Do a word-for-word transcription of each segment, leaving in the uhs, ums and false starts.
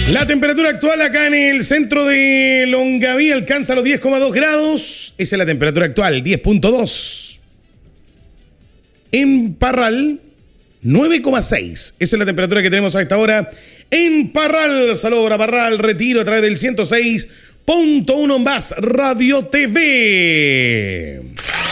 La temperatura actual acá en el centro de Longaví alcanza los diez coma dos grados. Esa es la temperatura actual, diez punto dos. En Parral, nueve coma seis. Esa es la temperatura que tenemos a esta hora en Parral. Saludos para Parral, Retiro a través del ciento seis punto uno más Radio T V.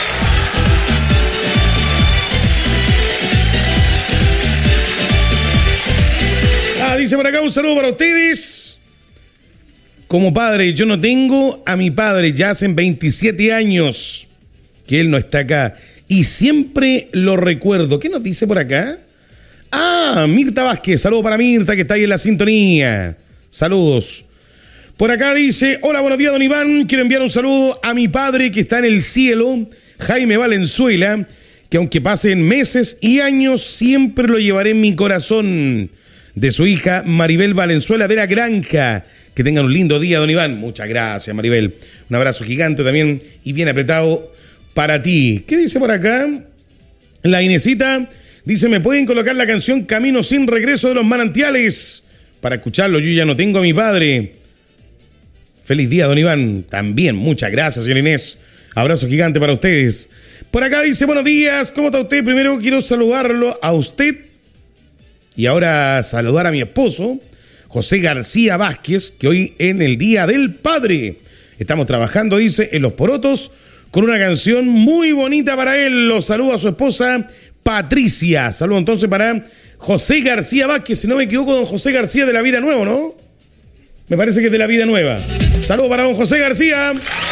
Ah, dice por acá un saludo para ustedes. Como padre, yo no tengo a mi padre, ya hacen veintisiete años que él no está acá. Y siempre lo recuerdo. ¿Qué nos dice por acá? Ah, Mirta Vázquez. Saludos para Mirta, que está ahí en la sintonía. Saludos. Por acá dice, hola, buenos días, don Iván. Quiero enviar un saludo a mi padre que está en el cielo, Jaime Valenzuela, que aunque pasen meses y años, siempre lo llevaré en mi corazón. De su hija Maribel Valenzuela de la Granja. Que tengan un lindo día, don Iván. Muchas gracias, Maribel. Un abrazo gigante también y bien apretado para ti. ¿Qué dice por acá? La Inesita dice, ¿me pueden colocar la canción Camino sin regreso de los manantiales? Para escucharlo, yo ya no tengo a mi padre. Feliz día, don Iván. También, muchas gracias, señor Inés. Abrazo gigante para ustedes. Por acá dice, buenos días, ¿cómo está usted? Primero quiero saludarlo a usted y ahora saludar a mi esposo, José García Vázquez, que hoy en el Día del Padre estamos trabajando, dice, en Los Porotos, con una canción muy bonita para él. Los saludo a su esposa, Patricia. Saludo entonces para José García Vázquez, si no me equivoco, don José García de la Vida Nueva, ¿no? Me parece que es de la Vida Nueva. Saludo para don José García.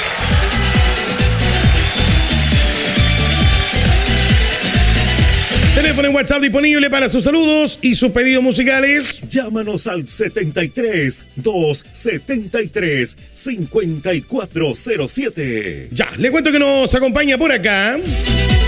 Teléfono en WhatsApp disponible para sus saludos y sus pedidos musicales. Llámanos al setenta y tres, doscientos setenta y tres, cincuenta y cuatro cero siete. Ya, le cuento que nos acompaña por acá